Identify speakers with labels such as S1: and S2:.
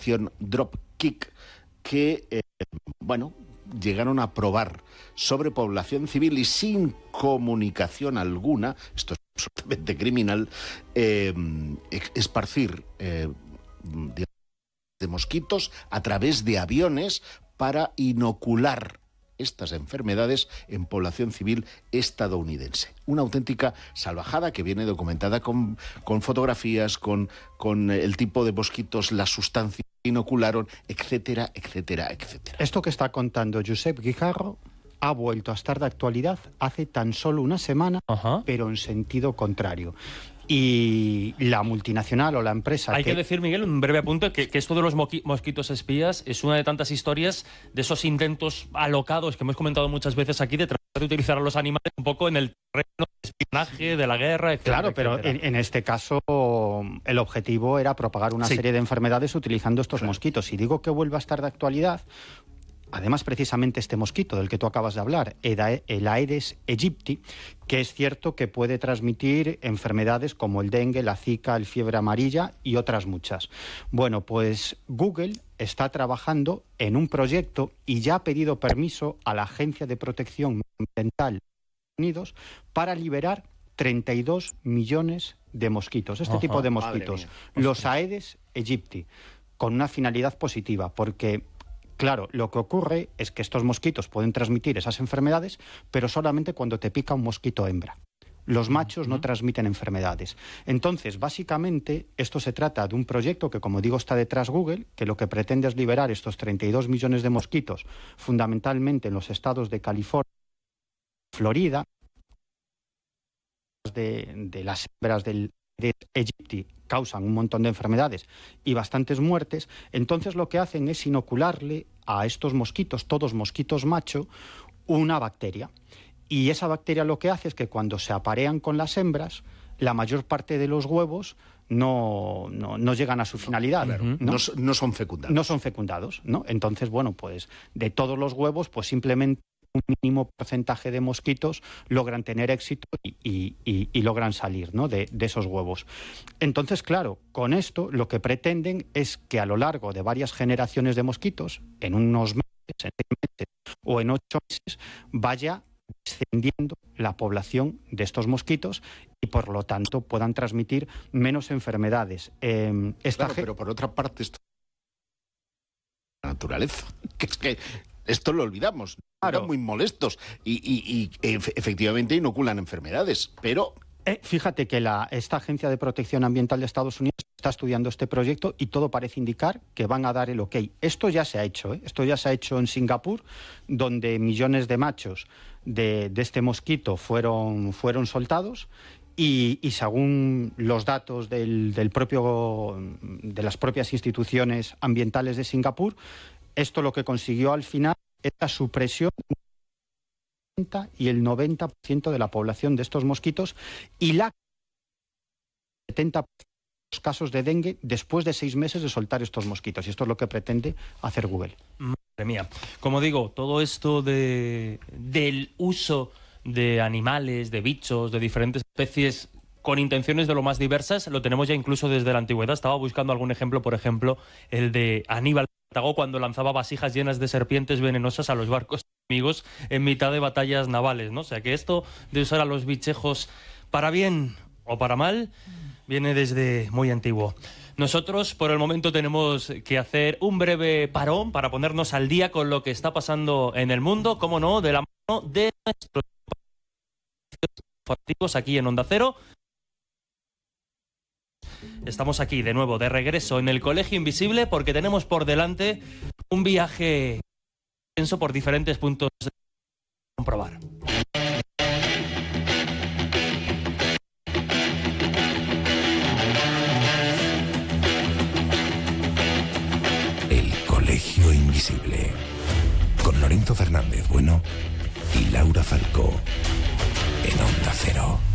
S1: aplicación Dropkick que, llegaron a probar sobre población civil y sin comunicación alguna, esto es absolutamente criminal, esparcir de mosquitos a través de aviones para inocular estas enfermedades en población civil estadounidense. Una auténtica salvajada que viene documentada con fotografías, con el tipo de mosquitos, la sustancia que inocularon, etcétera, etcétera, etcétera.
S2: Esto que está contando Josep Guijarro ha vuelto a estar de actualidad hace tan solo una semana, pero en sentido contrario. Y la multinacional o la empresa...
S3: Hay que decir, Miguel, un breve apunte, que esto de los mosquitos espías es una de tantas historias de esos intentos alocados que hemos comentado muchas veces aquí de tratar de utilizar a los animales un poco en el terreno de espionaje, de la guerra, etcétera.
S2: Claro, pero en este caso el objetivo era propagar una serie de enfermedades utilizando estos mosquitos. Y digo que vuelve a estar de actualidad... Además, precisamente este mosquito del que tú acabas de hablar, el Aedes aegypti, que es cierto que puede transmitir enfermedades como el dengue, la zika, el fiebre amarilla y otras muchas. Bueno, pues Google está trabajando en un proyecto y ya ha pedido permiso a la Agencia de Protección Ambiental de Estados Unidos para liberar 32 millones de mosquitos, tipo de mosquitos, los Aedes aegypti, con una finalidad positiva, porque... Claro, lo que ocurre es que estos mosquitos pueden transmitir esas enfermedades, pero solamente cuando te pica un mosquito hembra. Los machos no transmiten enfermedades. Entonces, básicamente, esto se trata de un proyecto que, como digo, está detrás Google, que lo que pretende es liberar estos 32 millones de mosquitos, fundamentalmente en los estados de California y Florida, de las hembras del Aedes aegypti causan un montón de enfermedades y bastantes muertes. Entonces lo que hacen es inocularle a estos mosquitos, todos mosquitos macho, una bacteria. Y esa bacteria lo que hace es que cuando se aparean con las hembras, la mayor parte de los huevos no llegan a su finalidad.
S1: No son fecundados.
S2: No son fecundados, ¿no? Entonces, pues de todos los huevos, pues simplemente un mínimo porcentaje de mosquitos logran tener éxito y logran salir, ¿no?, de esos huevos. Entonces, claro, con esto lo que pretenden es que a lo largo de varias generaciones de mosquitos, en unos meses, en 6 meses o en 8 meses, vaya descendiendo la población de estos mosquitos y, por lo tanto, puedan transmitir menos enfermedades.
S1: Pero por otra parte, esto es la naturaleza, que es que esto lo olvidamos. Están muy molestos y efectivamente inoculan enfermedades, pero...
S2: Fíjate que esta Agencia de Protección Ambiental de Estados Unidos está estudiando este proyecto y todo parece indicar que van a dar el ok. Esto ya se ha hecho, Esto ya se ha hecho en Singapur, donde millones de machos de este mosquito fueron soltados. Y según los datos de las propias instituciones ambientales de Singapur, esto lo que consiguió al final es la supresión y el 90% de la población de estos mosquitos y la 70% de los casos de dengue después de 6 meses de soltar estos mosquitos. Y esto es lo que pretende hacer Google.
S3: Madre mía. Como digo, todo esto del uso de animales, de bichos, de diferentes especies con intenciones de lo más diversas, lo tenemos ya incluso desde la antigüedad. Estaba buscando algún ejemplo, por ejemplo, el de Aníbal Cartago cuando lanzaba vasijas llenas de serpientes venenosas a los barcos enemigos en mitad de batallas navales, ¿no? O sea que esto de usar a los bichejos para bien o para mal viene desde muy antiguo. Nosotros, por el momento, tenemos que hacer un breve parón para ponernos al día con lo que está pasando en el mundo, cómo no, de la mano de nuestros informativos aquí en Onda Cero. Estamos aquí de nuevo, de regreso en el Colegio Invisible, porque tenemos por delante un viaje intenso por diferentes puntos de comprobar.
S4: El Colegio Invisible, con Lorenzo Fernández Bueno y Laura Falcó, en Onda Cero.